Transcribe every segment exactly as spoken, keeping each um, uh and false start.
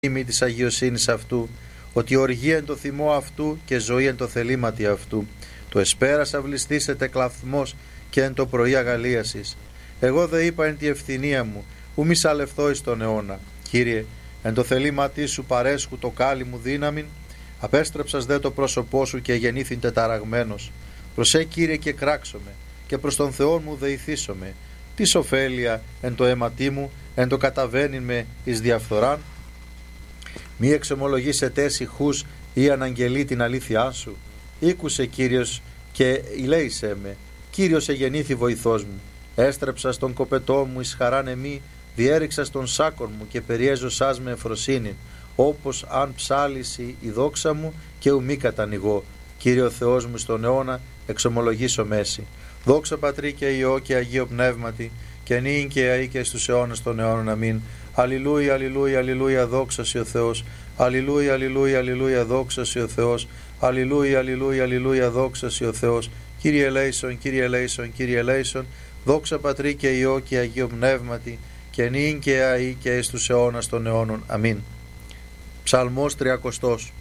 ήμι της αγιοσύνης αυτού, ότι οργή εν το θυμό αυτού και ζωή εν το θελήματι αυτού. Το εσπέρας αυλιστήσετε κλαθμός και εν το πρωί αγαλίασης. Εγώ δε είπα εν τη ευθυνία μου, ου μη σαλευθώ εις τον αιώνα. Κύριε, εν το θελήματί σου παρέσχου το κάλλη μου δύναμην, απέστρεψας δε το πρόσωπό σου και γεννήθην τεταραγμένος. Προσέ Κύριε και κράξομαι, και προς τον Θεό μου δεηθήσομαι. Τι ωφέλεια εν το αίματί μου, εν το καταβαίνειν με εις διαφθοράν. Μη εξομολογήσετε ησυχούς ή αναγγελεί την αλήθειά σου. Ήκουσε Κύριος και ηλέησέ με. Κύριος εγεννήθη βοηθός μου. Έστρεψα στον κοπετό μου εις χαράν εμή, διέριξα στον σάκον μου και περιέζωσάς με ευφροσύνην, όπως αν ψάλισει η δόξα μου και ου μη κατανοιγώ. Κύριο Θεός μου στον αιώνα εξομολογήσω μέση. Δόξα Πατρί και Υιό και Αγίο Πνεύματι, και νυν και αεί και στους αιώνας των αιώνων. Αμήν. Αλληλούια, αλληλούια, αλληλούια, δόξα σοι ο Θεός. Αλληλούια, αλληλούια, αλληλούια, δόξα σοι ο Θεός. Αλληλούια, αλληλούια, αλληλούια, δόξα σοι ο Θεός. Κύριε ελέησον, Κύριε ελέησον, Κύριε ελέησον. Δόξα Πατρί και Υιό και Αγίο Πνεύματι, και νυν και αεί και εις τους αιώνας των αιώνων. Αμήν. Ψαλμός τριακοστός.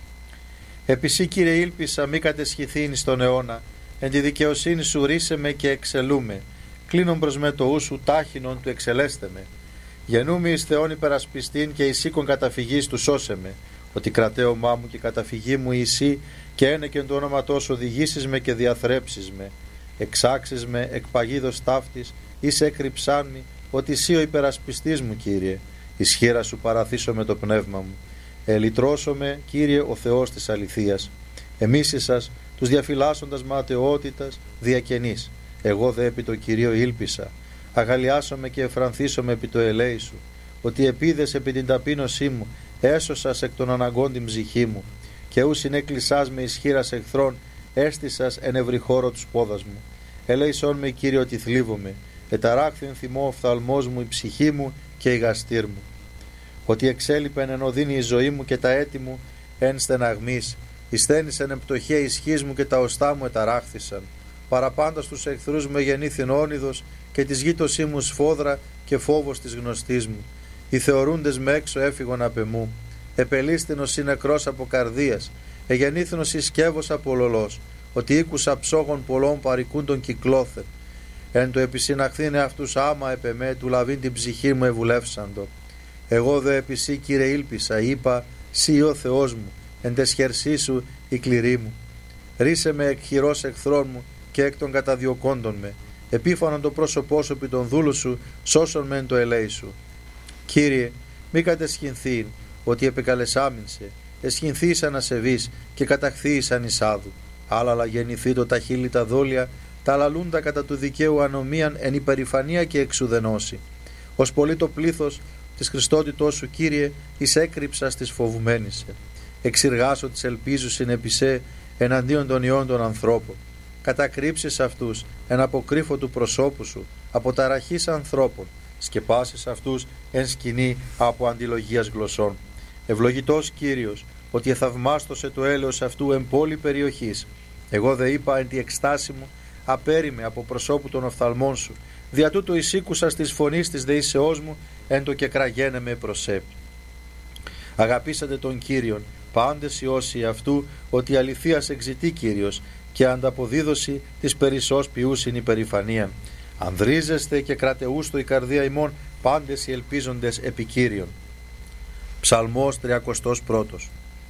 Επισύ Κύριε ήλπισα μη κατεσχηθήν στον αιώνα, εν τη δικαιοσύνη σου ρίσε με και εξελούμε. Κλείνον προς με το ου σου τάχινον του εξελέστε με. Γεννούμαι εις Θεόν υπερασπιστήν και εις οίκον καταφυγής του σώσε με. Ότι κρατέωμά μου και καταφυγή μου εσύ, και ένεκεν το όνομα σου οδηγήσεις με και διαθρέψεις με. Εξάξεις με εκ παγίδος ταύτης, εις έκρυψάν μη, ότι εσύ ο υπερασπιστής μου Κύριε. Ισχύρα σου παραθήσω με το πνεύμα μου. Ελυτρώσω με Κύριε ο Θεός της αληθείας. Εμίσησας τους διαφυλάσσοντας ματαιότητας διακαινείς. Εγώ δε επί το Κυρίο ήλπισα. Αγαλιάσομαι και εφρανθήσομαι επί το ελέη σου. Ότι επίδες επί την ταπείνωσή μου, έσωσας εκ των αναγκών την ψυχή μου. Και ου συνέκλεισάς με ισχύρας εχθρών, έστησας εν ευρύ χώρο τους πόδας μου. Ελέησόν με Κύριε ότι θλίβομαι. Εταράχθην θυμό οφθαλμός μου η ψυχή μου και η γαστήρ μου. Ότι εξέλιπεν εν οδύνη η ζωή μου και τα έτη μου εν στεναγμής. Ισθένησεν εν πτωχία ισχύς μου και τα οστά μου εταράχθησαν. Παραπάντα στους εχθρούς μου εγεννήθην όνειδος, και της γείτοσή μου σφόδρα και φόβος της γνωστής μου. Οι θεωρούντες με έξω έφυγον απ' εμού. Επελίστηνος η νεκρός από καρδίας, εγεννήθηνος η σκεύος από λολός. Ότι ήκουσα ψόγων πολλών παρικούντων κυκλώθεν. Εν το επισυναχθήνε αυτούς άμα επ' εμέ, του λαβήν την ψυχή μου ευουλεύσαντο. Εγώ δε επί σύ Κύριε ήλπισα, είπα, σύ ο Θεός μου, εν τες χερσί σου η κληρή μου. Ρίσε με εκ χειρός εχθρών μου και εκ των καταδιωκόντων με. Επίφανον το πρόσωπό σου επί των δούλου σου, σώσον με εν το ελέη σου. Κύριε, μη κατεσχυνθήν, ότι επεκαλεσάμινσε, εσχυνθείς ανασεβείς και καταχθείς ανισάδου. Άλλαλα γεννηθεί το τα χείλη τα δόλια, τα λαλούντα κατά του δικαίου ανομίαν εν υπερηφανία και εξουδενώση. Ως πολύ το πλήθος της Χριστότητός σου, Κύριε, εις έκρυψας της φοβουμένησε. Εξηργάσω της ελπίζουσιν επισέ εναντίον των ιών των ανθρώπων. Κατακρύψεις αυτούς εν αποκρύφω του προσώπου σου από ταραχής ανθρώπων. Σκεπάσεις αυτούς εν σκηνή από αντιλογίας γλωσσών. Ευλογητός Κύριος, ότι εθαυμάστοσε το έλεος αυτού εν πόλη περιοχής. Εγώ δε είπα εν τη εκστάση μου, απέριμε από προσώπου των οφθαλμών σου. Δια τούτο εισήκουσα της φωνής της δεήσεώς μου, εν το και κραγένε με προσέ. Αγαπήσατε τον Κύριον, πάντες οι όσοι αυτού, ότι αληθείας εξητεί Κύριος, και ανταποδίδωση της περισσός ποιούσιν υπερηφανία. Ανδρίζεστε και κρατεούστο η καρδία ημών, πάντες οι ελπίζοντες επί Κύριον. Ψαλμός τριακοστός πρώτος.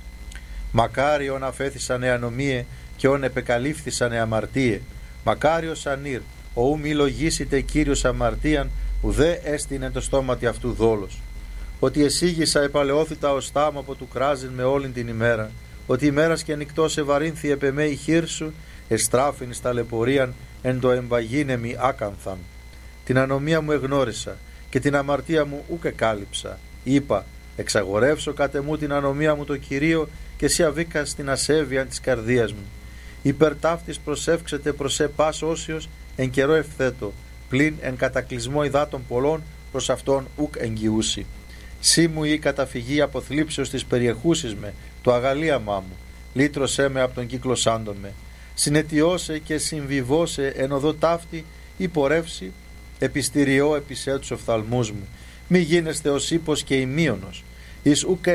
Μακάριος αφέθησαν ανομίε και ον επεκαλύφθησαν αμαρτίε. Μακάριος ανήρ, ο ου μη λογίσετε Κύριος αμαρτίαν, ουδέ έστεινε το στόματι αυτού δόλος. Ότι εσύγησα επαλαιώθητα ως τάμα από του κράζειν με όλην την ημέρα. Ότι ημέρας και νυκτός ευαρύνθη επ' εμέ η χείρ σου, εστράφην στα λεπωρίαν εν το εμβαγίνεμι άκανθαν. Την ανομία μου εγνώρισα και την αμαρτία μου ούκ εκάλυψα. Είπα, εξαγορεύσω κατ' εμού την ανομία μου το Κυρίο, και εσύ αβήκα στην ασέβεια της καρδίας μου. Υπερ ταύτης προσεύξετε προς σε πας όσιος εν καιρό ευθέτω, πλην εν κατακλυσμό υδάτων πολλών προς αυτόν ούκ εγγυούσι. Σύ μου η καταφυγή από θλίψεως της περιεχούσης με, το αγαλίαμά μου, λύτρωσέ με από τον κύκλο σάντων με. Συνετιώσε και συμβιβώσε εν οδό ταύτη ή πορεύσει, επιστηριώ επισέ τους οφθαλμούς μου. Μη γίνεστε ως ύπος και ημίωνος, εις ουκ